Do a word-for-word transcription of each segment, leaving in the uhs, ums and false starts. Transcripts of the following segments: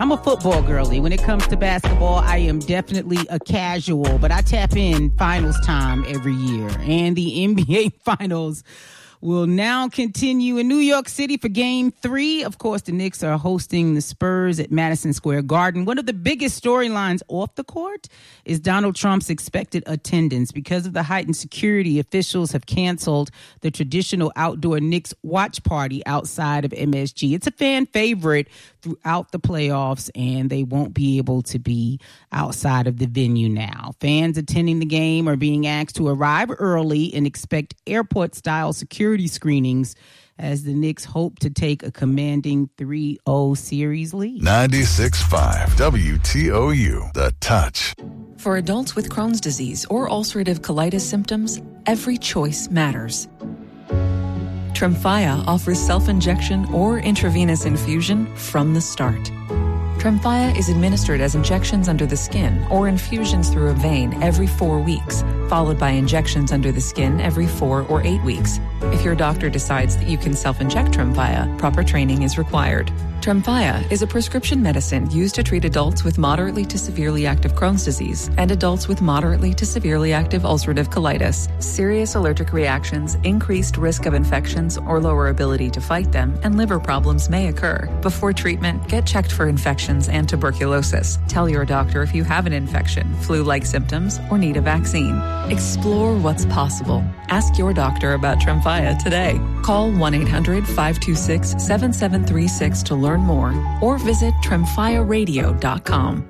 I'm a football girly. When it comes to basketball, I am definitely a casual, but I tap in finals time every year. And the N B A Finals will now continue in New York City for game three. Of course, the Knicks are hosting the Spurs at Madison Square Garden. One of the biggest storylines off the court is Donald Trump's expected attendance. Because of the heightened security, officials have canceled the traditional outdoor Knicks watch party outside of M S G. It's a fan favorite throughout the playoffs, and they won't be able to be outside of the venue now. Fans attending the game are being asked to arrive early and expect airport-style security screenings as the Knicks hope to take a commanding three oh series lead. ninety-six point five W T O U, The Touch. For adults with Crohn's disease or ulcerative colitis symptoms, every choice matters. Tremfya offers self-injection or intravenous infusion from the start. Tremfya is administered as injections under the skin or infusions through a vein every four weeks, followed by injections under the skin every four or eight weeks. If your doctor decides that you can self-inject Tremfya, proper training is required. Tremfya is a prescription medicine used to treat adults with moderately to severely active Crohn's disease and adults with moderately to severely active ulcerative colitis. Serious allergic reactions, increased risk of infections or lower ability to fight them, and liver problems may occur. Before treatment, get checked for infections and tuberculosis. Tell your doctor if you have an infection, flu-like symptoms, or need a vaccine. Explore what's possible. Ask your doctor about Tremfya today. Call one eight hundred five two six seven seven three six to learn more, or visit tremfya radio dot com.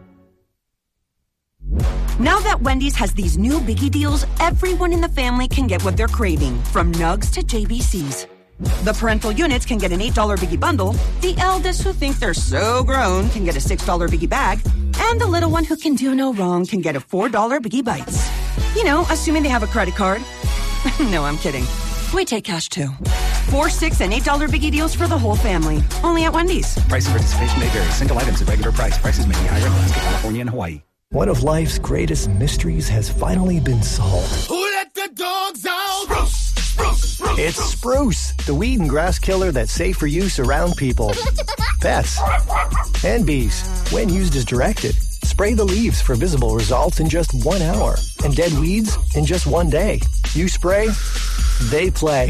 Now that Wendy's has these new biggie deals, everyone in the family can get what they're craving, from nugs to J B Cs. The parental units can get an eight dollar biggie bundle, the eldest who think they're so grown can get a six dollar biggie bag, and the little one who can do no wrong can get a four dollar biggie bites. You know, assuming they have a credit card. No, I'm kidding. We take cash too. Four, six, and eight dollar biggie deals for the whole family. Only at Wendy's. Price and participation may vary. Single items at regular price. Prices may be higher in Alaska, California, and Hawaii. One of life's greatest mysteries has finally been solved. Who let the dogs out? Spruce, spruce, spruce. It's Spruce, the weed and grass killer that's safe for use around people, pets, and bees. When used as directed, spray the leaves for visible results in just one hour, and dead weeds in just one day. You spray, they play.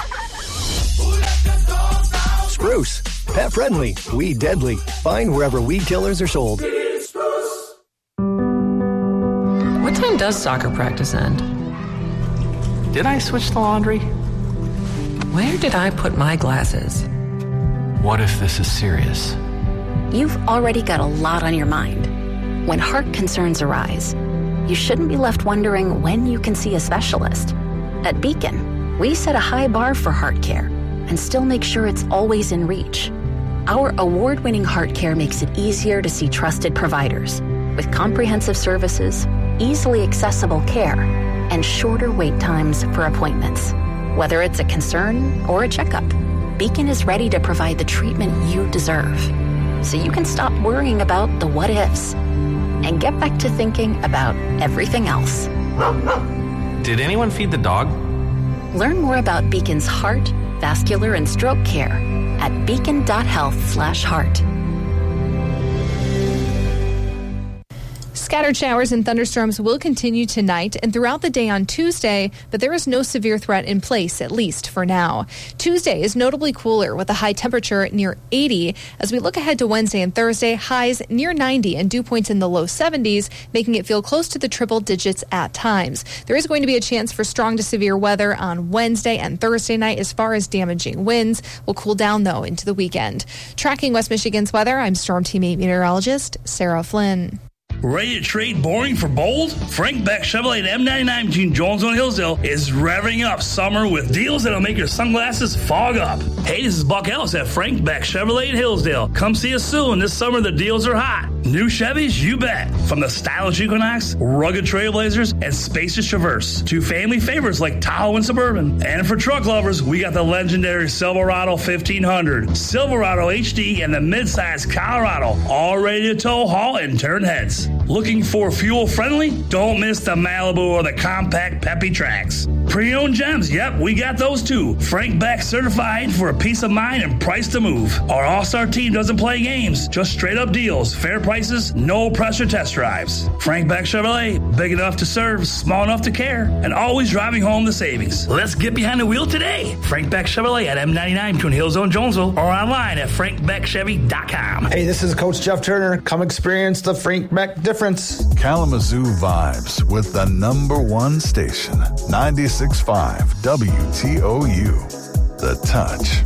Spruce, pet friendly, weed deadly. Find wherever weed killers are sold. What time does soccer practice end? Did I switch the laundry? Where did I put my glasses? What if this is serious? You've already got a lot on your mind. When heart concerns arise, you shouldn't be left wondering when you can see a specialist. At Beacon, we set a high bar for heart care and still make sure it's always in reach. Our award-winning heart care makes it easier to see trusted providers with comprehensive services, easily accessible care, and shorter wait times for appointments. Whether it's a concern or a checkup, Beacon is ready to provide the treatment you deserve, so you can stop worrying about the what-ifs and get back to thinking about everything else. Did anyone feed the dog? Learn more about Beacon's heart, vascular, and stroke care at beacon.health slash heart. Scattered showers and thunderstorms will continue tonight and throughout the day on Tuesday, but there is no severe threat in place, at least for now. Tuesday is notably cooler with a high temperature near eighty. As we look ahead to Wednesday and Thursday, highs near ninety and dew points in the low seventies, making it feel close to the triple digits at times. There is going to be a chance for strong to severe weather on Wednesday and Thursday night as far as damaging winds. Will cool down, though, into the weekend. Tracking West Michigan's weather, I'm Storm Team eight meteorologist Sarah Flynn. Ready to trade boring for bold? Frank Beck Chevrolet at M ninety-nine between Jonesville and Hillsdale is revving up summer with deals that'll make your sunglasses fog up. Hey, this is Buck Ellis at Frank Beck Chevrolet in Hillsdale. Come see us soon. This summer the deals are hot. New Chevys, you bet. From the stylish Equinox, rugged Trailblazers, and spacious Traverse to family favorites like Tahoe and Suburban. And for truck lovers, we got the legendary Silverado fifteen hundred, Silverado H D, and the midsize Colorado, all ready to tow, haul, and turn heads. Looking for fuel friendly? Don't miss the Malibu or the compact Peppy Trax. Pre-owned gems, yep, we got those too. Frank Beck certified for a peace of mind and price to move. Our all-star team doesn't play games, just straight up deals, fair prices, no pressure test drives. Frank Beck Chevrolet, big enough to serve, small enough to care, and always driving home the savings. Let's get behind the wheel today. Frank Beck Chevrolet at M ninety-nine between Hillsville and Jonesville, or online at frank beck chevy dot com. Hey, this is Coach Jeff Turner. Come experience the Frank Beck difference. Kalamazoo vibes with the number one station, ninety-six point five W T O U. The Touch.